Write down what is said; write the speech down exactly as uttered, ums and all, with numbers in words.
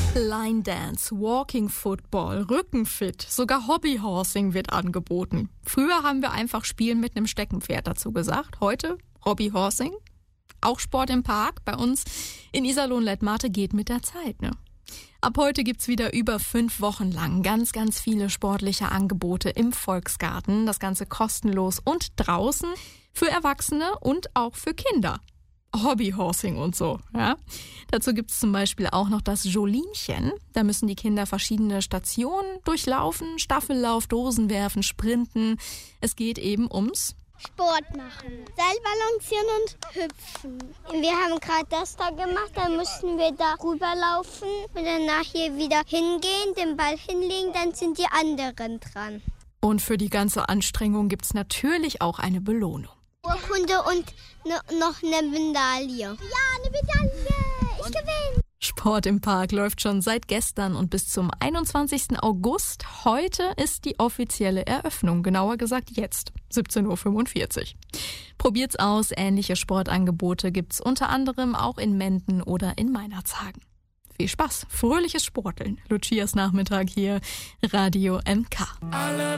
Line Dance, Walking Football, Rückenfit, sogar Hobbyhorsing wird angeboten. Früher haben wir einfach Spielen mit einem Steckenpferd dazu gesagt. Heute Hobbyhorsing. Auch Sport im Park bei uns in Iserlohn-Lettmate geht mit der Zeit, ne? Ab heute gibt's wieder über fünf Wochen lang ganz, ganz viele sportliche Angebote im Volksgarten. Das Ganze kostenlos und draußen für Erwachsene und auch für Kinder. Hobbyhorsing und so, ja. Dazu gibt's zum Beispiel auch noch das Jolinchen. Da müssen die Kinder verschiedene Stationen durchlaufen, Staffellauf, Dosenwerfen, Sprinten. Es geht eben ums Sport machen, Seilbalancieren und hüpfen. Wir haben gerade das da gemacht, dann mussten wir da rüberlaufen und danach hier wieder hingehen, den Ball hinlegen, dann sind die anderen dran. Und für die ganze Anstrengung gibt's natürlich auch eine Belohnung. Urkunde und ne, noch eine Medaille. Ja, eine Medaille, ich gewinne. Sport im Park läuft schon seit gestern und bis zum einundzwanzigsten August. Heute ist die offizielle Eröffnung, genauer gesagt jetzt, siebzehn Uhr fünfundvierzig. Probiert's aus, ähnliche Sportangebote gibt's unter anderem auch in Menden oder in Meinerzhagen. Viel Spaß, fröhliches Sporteln. Lucias Nachmittag hier, Radio M K. Alle